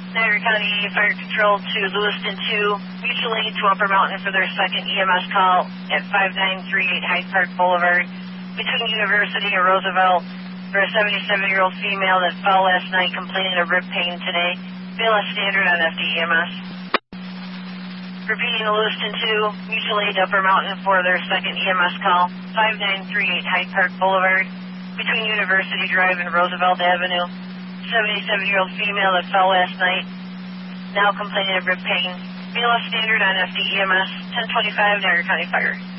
Niagara County Fire Control to Lewiston 2, mutual aid to Upper Mountain for their second EMS call at 5938 Hyde Park Boulevard between University and Roosevelt for a 77-year-old female that fell last night complaining of rib pain today. BLS standard on FDEMS. Repeating to Lewiston 2, mutual aid to Upper Mountain for their second EMS call, 5938 Hyde Park Boulevard between University Drive and Roosevelt Avenue. 77-year-old female that fell last night, now complaining of rib pain. BLS standard on FDEMS, 1025 Niagara County Fire.